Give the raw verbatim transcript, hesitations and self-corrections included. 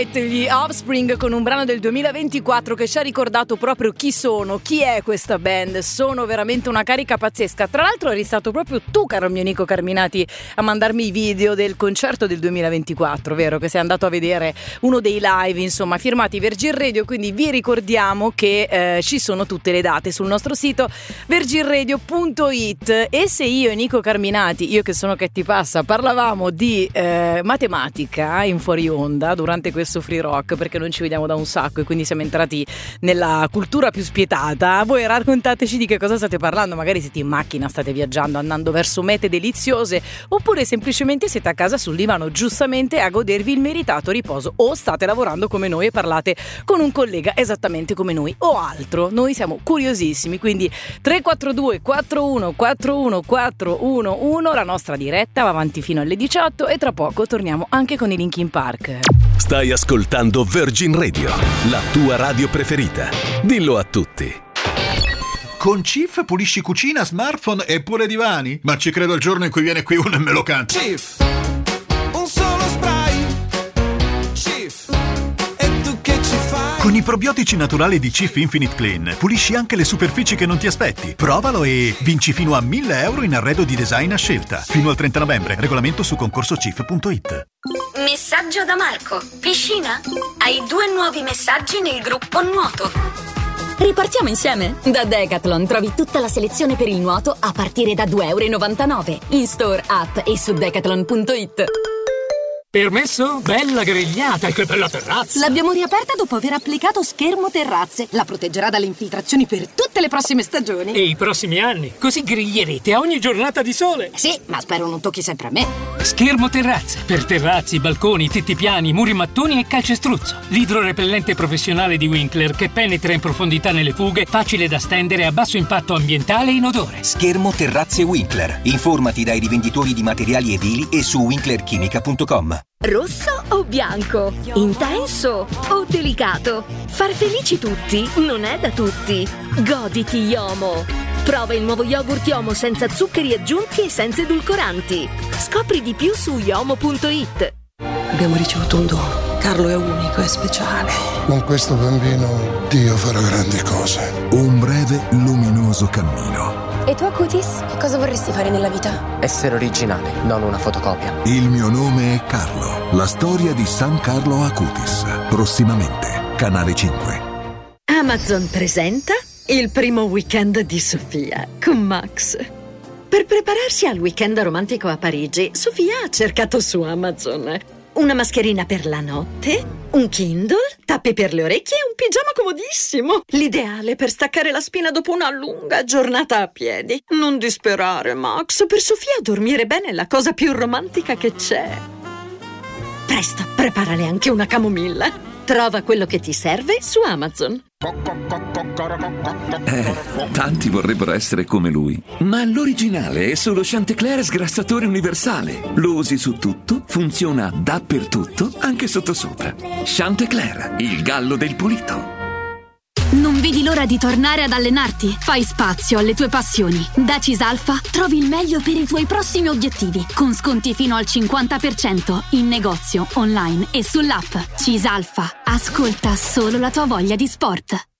Gli Offspring con un brano del duemilaventiquattro che ci ha ricordato proprio chi sono, chi è questa band. Sono veramente una carica pazzesca. Tra l'altro eri stato proprio tu, caro mio Nico Carminati, a mandarmi i video del concerto del duemilaventiquattro, vero? Che sei andato a vedere uno dei live, insomma, firmati Virgin Radio. Quindi vi ricordiamo che eh, ci sono tutte le date sul nostro sito virgin radio punto it. E se io e Nico Carminati, io che sono che ti passa, parlavamo di eh, matematica in fuori onda durante questo Free Rock, perché non ci vediamo da un sacco e quindi siamo entrati nella cultura più spietata, voi raccontateci di che cosa state parlando. Magari siete in macchina, state viaggiando, andando verso mete deliziose, oppure semplicemente siete a casa sul divano giustamente a godervi il meritato riposo, o state lavorando come noi e parlate con un collega esattamente come noi o altro. Noi siamo curiosissimi, quindi tre quattro due quattro uno quattro uno quattro uno uno, la nostra diretta va avanti fino alle diciotto e tra poco torniamo anche con i Linkin Park. Stai ascoltando Virgin Radio, la tua radio preferita. Dillo a tutti. Con Cif pulisci cucina, smartphone e pure divani? Ma ci credo il giorno in cui viene qui uno e me lo canta. Cif, un solo spray. Cif, e tu che ci fai? Con i probiotici naturali di Cif Infinite Clean pulisci anche le superfici che non ti aspetti. Provalo e vinci fino a mille euro in arredo di design a scelta. Fino al trenta novembre. Regolamento su concorso cif punto it. Messaggio da Marco. Piscina? Hai due nuovi messaggi nel gruppo nuoto. Ripartiamo insieme? Da Decathlon trovi tutta la selezione per il nuoto a partire da due e novantanove euro in store, app e su decathlon punto it. Permesso? Bella grigliata, che bella terrazza! L'abbiamo riaperta dopo aver applicato Schermo Terrazze. La proteggerà dalle infiltrazioni per tutte le prossime stagioni. E i prossimi anni. Così griglierete a ogni giornata di sole. Sì, ma spero non tocchi sempre a me. Schermo Terrazze. Per terrazzi, balconi, tetti piani, muri mattoni e calcestruzzo. L'idrorepellente professionale di Winkler che penetra in profondità nelle fughe, facile da stendere, a basso impatto ambientale e inodore. Schermo Terrazze Winkler. Informati dai rivenditori di materiali edili e su winkler chimica punto com. Rosso o bianco? Intenso o delicato? Far felici tutti non è da tutti. Goditi Yomo. Prova il nuovo yogurt Yomo senza zuccheri aggiunti e senza edulcoranti. Scopri di più su yomo punto it. Abbiamo ricevuto un dono. Carlo è unico e speciale. Con questo bambino Dio farà grandi cose. Un breve, luminoso cammino. E tu, Acutis? Che cosa vorresti fare nella vita? Essere originale, non una fotocopia. Il mio nome è Carlo. La storia di San Carlo Acutis. Prossimamente, Canale cinque. Amazon presenta il primo weekend di Sofia con Max. Per prepararsi al weekend romantico a Parigi, Sofia ha cercato su Amazon una mascherina per la notte, un Kindle, tappi per le orecchie e un pigiama comodissimo. L'ideale per staccare la spina dopo una lunga giornata a piedi. Non disperare, Max. Per Sofia dormire bene è la cosa più romantica che c'è. Presto, preparale anche una camomilla. Trova quello che ti serve su Amazon. Eh, tanti vorrebbero essere come lui, ma l'originale è solo Chantecler sgrassatore universale. Lo usi su tutto, funziona dappertutto, anche sottosopra. Chantecler, il gallo del pulito. Non vedi l'ora di tornare ad allenarti? Fai spazio alle tue passioni. Da Cisalfa trovi il meglio per i tuoi prossimi obiettivi, con sconti fino al cinquanta per cento in negozio, online e sull'app. Cisalfa, ascolta solo la tua voglia di sport.